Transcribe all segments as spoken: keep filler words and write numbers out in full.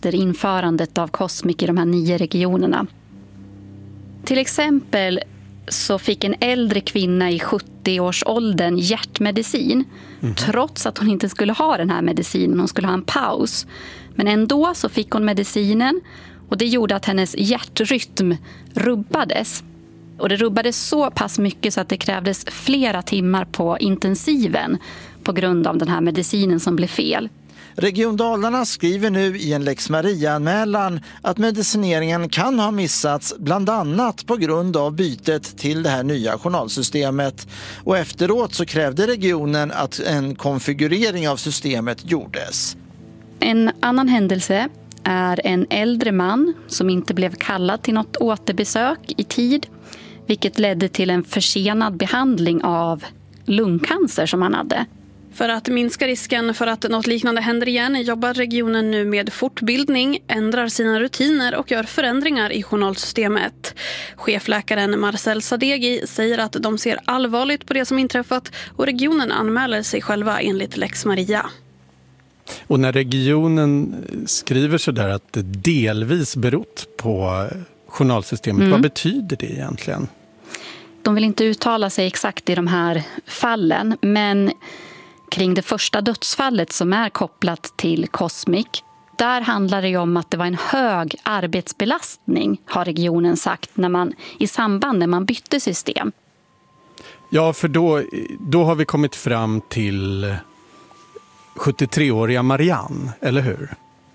efter införandet av Cosmic i de här nio regionerna. Till exempel så fick en äldre kvinna i sjuttio-årsåldern hjärtmedicin mm. trots att hon inte skulle ha den här medicinen, hon skulle ha en paus. Men ändå så fick hon medicinen och det gjorde att hennes hjärtrytm rubbades. Och det rubbades så pass mycket så att det krävdes flera timmar på intensiven på grund av den här medicinen som blev fel. Region Dalarna skriver nu i en Lex Maria-anmälan att medicineringen kan ha missats bland annat på grund av bytet till det här nya journalsystemet. Och efteråt så krävde regionen att en konfigurering av systemet gjordes. En annan händelse är en äldre man som inte blev kallad till något återbesök i tid, vilket ledde till en försenad behandling av lungcancer som han hade. För att minska risken för att något liknande händer igen jobbar regionen nu med fortbildning, ändrar sina rutiner och gör förändringar i journalsystemet. Chefläkaren Marcel Sadeghi säger att de ser allvarligt på det som inträffat och regionen anmäler sig själva enligt Lex Maria. Och när regionen skriver så där att det delvis berott på journalsystemet, mm. vad betyder det egentligen? De vill inte uttala sig exakt i de här fallen, men kring det första dödsfallet som är kopplat till Cosmic, där handlar det om att det var en hög arbetsbelastning, har regionen sagt, när man, i samband när man bytte system. Ja, för då, då har vi kommit fram till sjuttiotre-åriga Marianne, eller hur?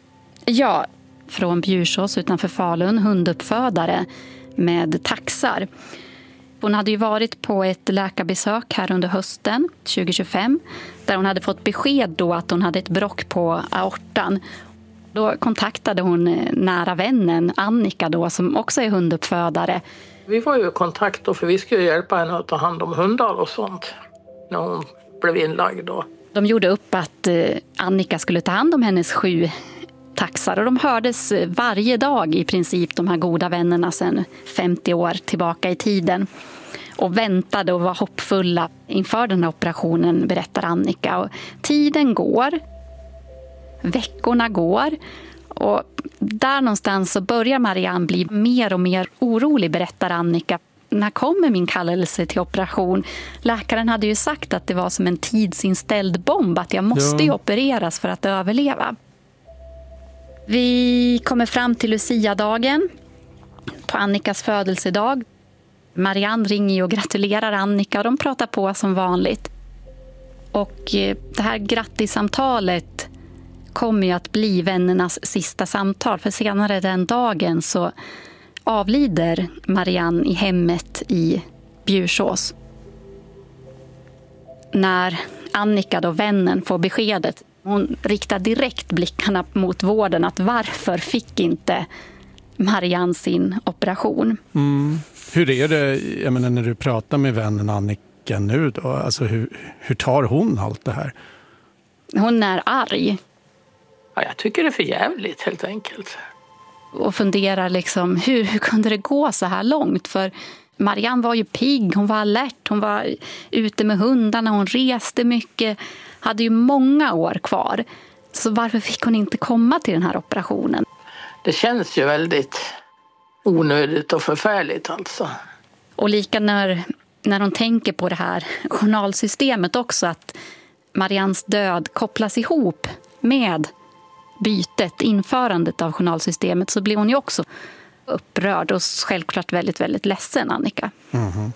Ja, från Bjursås utanför Falun, hunduppfödare med taxar. Hon hade ju varit på ett läkarbesök här under hösten tjugo tjugofem där hon hade fått besked då att hon hade ett brock på aortan. Då kontaktade hon nära vännen Annika då, som också är hunduppfödare. Vi var ju i kontakt då, för vi skulle hjälpa henne att ta hand om hundar och sånt när hon blev inlagd då. De gjorde upp att Annika skulle ta hand om hennes sju taxar och de hördes varje dag i princip, de här goda vännerna sedan femtio år tillbaka i tiden, och väntade och var hoppfulla inför den här operationen, berättar Annika. Och tiden går, veckorna går och där någonstans så börjar Marianne bli mer och mer orolig, berättar Annika. När kommer min kallelse till operation? Läkaren hade ju sagt att det var som en tidsinställd bomb, att jag måste ju opereras för att överleva. Vi kommer fram till Lucia-dagen på Annikas födelsedag. Marianne ringer och gratulerar Annika och de pratar på som vanligt. Och det här grattissamtalet kommer ju att bli vännernas sista samtal, för senare den dagen så avlider Marianne i hemmet i Bjursås. När Annika då, vännen, får beskedet, hon riktar direkt blickarna mot vården, att varför fick inte Marianne sin operation? Mm. Hur är det, jag menar, när du pratar med vännen Annika nu då? Alltså hur, hur tar hon allt det här? Hon är arg. Ja, jag tycker det är för jävligt helt enkelt. Och funderar liksom, hur, hur kunde det gå så här långt? För Marianne var ju pigg, hon var alert, hon var ute med hundarna, hon reste mycket, hade ju många år kvar. Så varför fick hon inte komma till den här operationen? Det känns ju väldigt onödigt och förfärligt alltså. Och lika när, när hon tänker på det här journalsystemet också, att Mariannes död kopplas ihop med bytet, införandet av journalsystemet, så blir hon ju också upprörd och självklart väldigt, väldigt ledsen, Annika. Mm-hmm.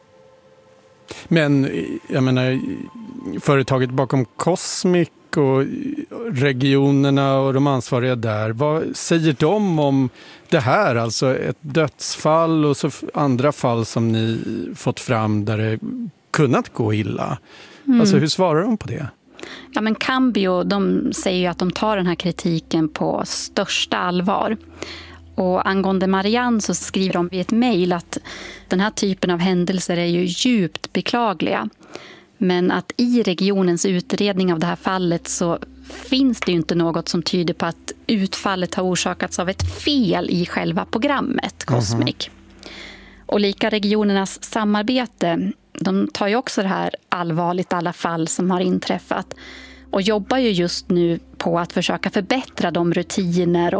Men jag menar, företaget bakom Cosmic och regionerna och de ansvariga där, vad säger de om det här? Alltså ett dödsfall och så andra fall som ni fått fram där det kunnat gå illa. Mm. Alltså hur svarar de på det? Ja, men Cambio, de säger ju att de tar den här kritiken på största allvar. Och angående Marianne så skriver de i ett mejl att den här typen av händelser är ju djupt beklagliga. Men att i regionens utredning av det här fallet så finns det ju inte något som tyder på att utfallet har orsakats av ett fel i själva programmet Cosmic. Mm-hmm. Och lika regionernas samarbete, de tar ju också det här allvarligt, alla fall som har inträffat, och jobbar ju just nu på att försöka förbättra de rutiner